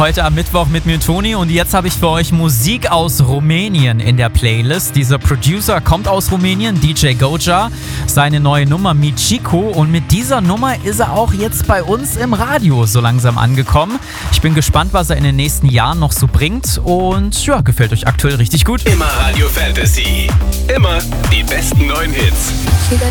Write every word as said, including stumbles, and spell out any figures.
Heute am Mittwoch mit mir Toni und jetzt habe ich für euch Musik aus Rumänien in der Playlist. Dieser Producer kommt aus Rumänien, D J Goja, seine neue Nummer Michiku, und mit dieser Nummer ist er auch jetzt bei uns im Radio so langsam angekommen. Ich bin gespannt, was er in den nächsten Jahren noch so bringt und ja, gefällt euch aktuell richtig gut. Immer Radio Fantasy, immer die besten neuen Hits.